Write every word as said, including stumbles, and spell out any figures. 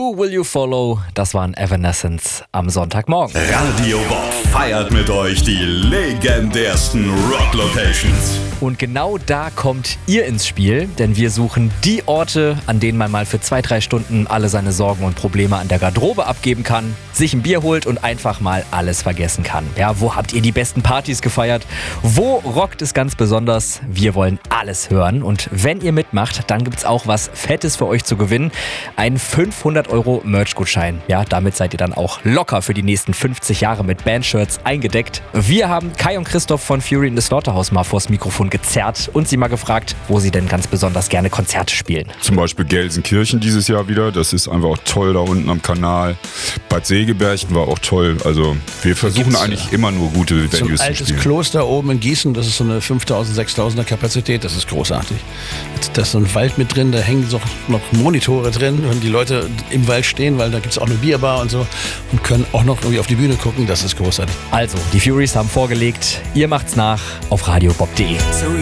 Who Will You Follow? Das waren Evanescence am Sonntagmorgen. Radio Bob feiert mit euch die legendärsten Rock-Locations. Und genau da kommt ihr ins Spiel, denn wir suchen die Orte, an denen man mal für zwei, drei Stunden alle seine Sorgen und Probleme an der Garderobe abgeben kann, sich ein Bier holt und einfach mal alles vergessen kann. Ja, wo habt ihr die besten Partys gefeiert? Wo rockt es ganz besonders? Wir wollen alles hören und wenn ihr mitmacht, dann gibt's auch was Fettes für euch zu gewinnen. Einen fünfhundert Euro Merch-Gutschein. Ja, damit seid ihr dann auch locker für die nächsten fünfzig Jahre mit Bandshirts eingedeckt. Wir haben Kai und Christoph von Fury in the Slaughterhouse mal vors Mikrofon gezerrt und sie mal gefragt, wo sie denn ganz besonders gerne Konzerte spielen. Zum Beispiel Gelsenkirchen dieses Jahr wieder. Das ist einfach auch toll da unten am Kanal. Bad Segeberchten war auch toll. Also wir versuchen Gibt's, eigentlich immer nur gute Venues zu spielen. So ein altes Kloster oben in Gießen, das ist so eine fünftausend, sechstausender Kapazität. Das ist großartig. Da ist so ein Wald mit drin, da hängen so noch Monitore drin und die Leute im Wald stehen, weil da gibt es auch eine Bierbar und so und können auch noch irgendwie auf die Bühne gucken. Das ist großartig. Also, die Furies haben vorgelegt. Ihr macht's nach auf radio bob punkt de.